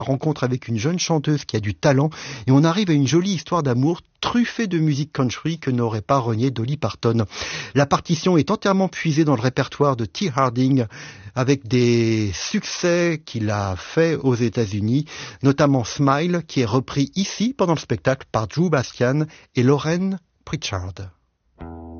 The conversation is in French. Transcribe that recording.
rencontre avec une jeune chanteuse qui a du talent et on arrive à une jolie histoire d'amour truffée de musique country que n'aurait pas renié Dolly Parton. La partition est entièrement puisée dans le répertoire de T. Harding avec des succès qu'il a fait aux États-Unis, notamment Smile qui est repris ici pendant le spectacle par Drew Bastian et Lauren Pritchard.